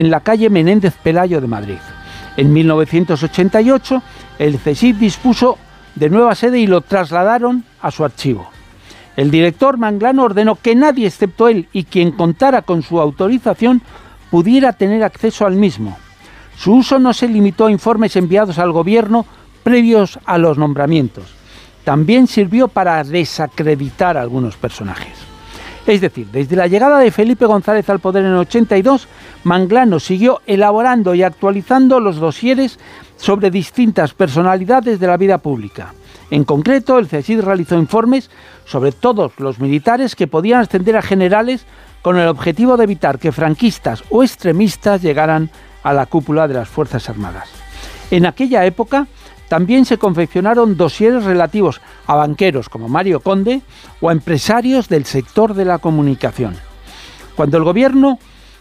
en la calle Menéndez Pelayo de Madrid. En 1988, el CSIC dispuso de nueva sede y lo trasladaron a su archivo. El director Manglano ordenó que nadie excepto él y quien contara con su autorización pudiera tener acceso al mismo. Su uso no se limitó a informes enviados al gobierno previos a los nombramientos. También sirvió para desacreditar a algunos personajes. Es decir, desde la llegada de Felipe González al poder en el 82, Manglano siguió elaborando y actualizando los dosieres sobre distintas personalidades de la vida pública. En concreto, el CSIC realizó informes sobre todos los militares que podían ascender a generales con el objetivo de evitar que franquistas o extremistas llegaran a la cúpula de las Fuerzas Armadas. En aquella época también se confeccionaron dosieres relativos a banqueros como Mario Conde o a empresarios del sector de la comunicación. Cuando el gobierno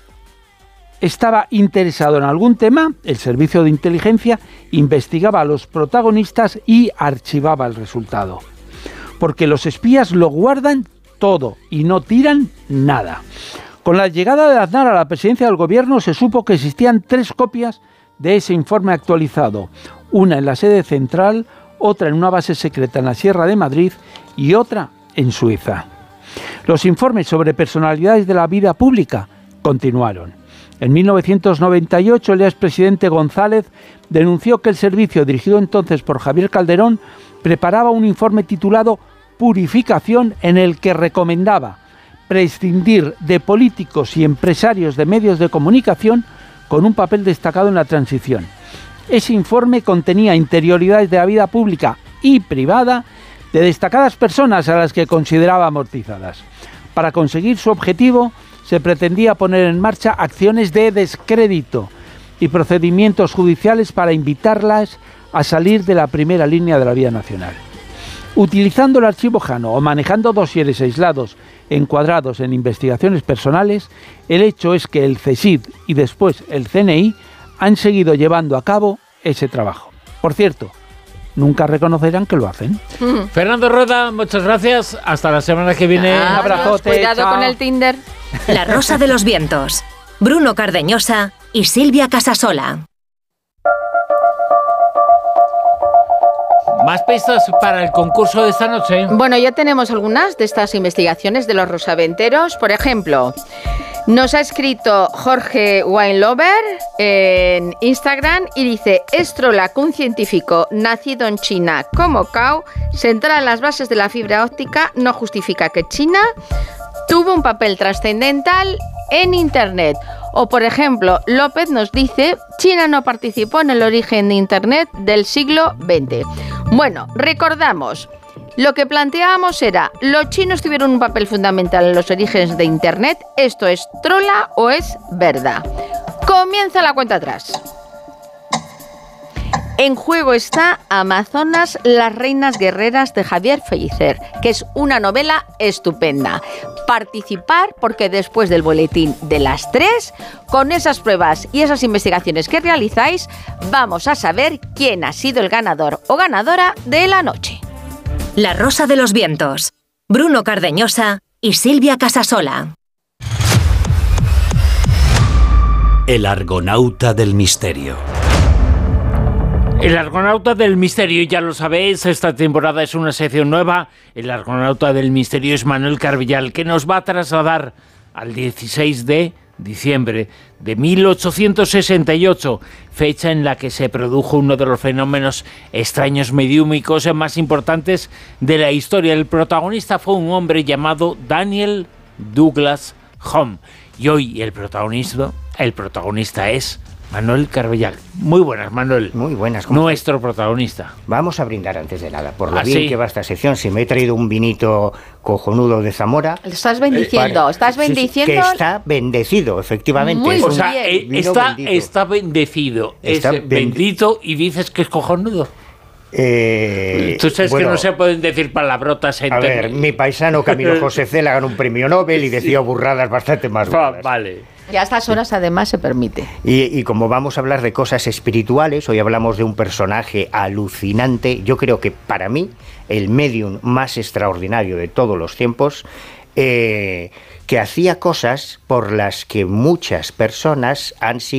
estaba interesado en algún tema, el servicio de inteligencia investigaba a los protagonistas y archivaba el resultado. Porque los espías lo guardan todo y no tiran nada. Con la llegada de Aznar a la presidencia del gobierno se supo que existían 3 copias de ese informe actualizado, una en la sede central, otra en una base secreta en la Sierra de Madrid y otra en Suiza. Los informes sobre personalidades de la vida pública continuaron. En 1998, el expresidente González denunció que el servicio, dirigido entonces por Javier Calderón, preparaba un informe titulado Purificación, en el que recomendaba prescindir de políticos y empresarios de medios de comunicación con un papel destacado en la transición. Ese informe contenía interioridades de la vida pública y privada de destacadas personas a las que consideraba amortizadas. Para conseguir su objetivo, se pretendía poner en marcha acciones de descrédito y procedimientos judiciales para invitarlas a salir de la primera línea de la vida nacional. Utilizando el archivo Jano o manejando dosieres aislados encuadrados en investigaciones personales, el hecho es que el CSIC y después el CNI han seguido llevando a cabo ese trabajo. Por cierto, nunca reconocerán que lo hacen. Fernando Rueda, muchas gracias. Hasta la semana que viene. Un abrazote. Cuidado con el Tinder. La Rosa de los Vientos. Bruno Cardeñosa y Silvia Casasola. Más pistas para el concurso de esta noche. Bueno, ya tenemos algunas de estas investigaciones de los rosaventeros. Por ejemplo, nos ha escrito Jorge Winelover en Instagram y dice: Estrolac, un científico nacido en China como Cao, central en las bases de la fibra óptica, no justifica que China tuvo un papel trascendental en Internet. O, por ejemplo, López nos dice: China no participó en el origen de Internet del siglo XX. Bueno, recordamos, lo que planteábamos era: ¿los chinos tuvieron un papel fundamental en los orígenes de Internet? ¿Esto es trola o es verdad? Comienza la cuenta atrás. En juego está Amazonas, las reinas guerreras de Javier Pellicer, que es una novela estupenda. Participar, porque después del boletín de las 3, con esas pruebas y esas investigaciones que realizáis, vamos a saber quién ha sido el ganador o ganadora de la noche. La Rosa de los Vientos. Bruno Cardeñosa y Silvia Casasola. El Argonauta del Misterio. El Argonauta del Misterio, ya lo sabéis, esta temporada es una sección nueva. El Argonauta del Misterio es Manuel Carvillal, que nos va a trasladar al 16 de diciembre de 1868, fecha en la que se produjo uno de los fenómenos extraños mediúmicos más importantes de la historia. El protagonista fue un hombre llamado Daniel Douglas Home. Y hoy el protagonista es Manuel Carvillal. Muy buenas, Manuel. Muy buenas. Nuestro protagonista. Vamos a brindar antes de nada por lo bien que va esta sección. Si me he traído un vinito cojonudo de Zamora. Lo estás bendiciendo. ¿Estás bendiciendo? Que está bendecido, efectivamente. Muy O sea, está bendecido. Está bendito y dices que es cojonudo. Tú sabes que no se pueden decir palabrotas en... A ver, mi paisano Camilo José Cela ganó un premio Nobel y decía burradas bastante más burradas. Vale. Y a estas horas además se permite. Y como vamos a hablar de cosas espirituales, hoy hablamos de un personaje alucinante. Yo creo que para mí el medium más extraordinario de todos los tiempos que hacía cosas por las que muchas personas han sido